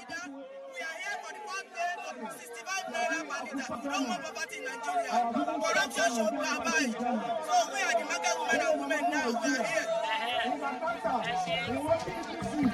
leader. We are here for the one day of 65 naira per liter. We don't want poverty in Nigeria. Corruption should abide. So we are the market women and women now. We are here.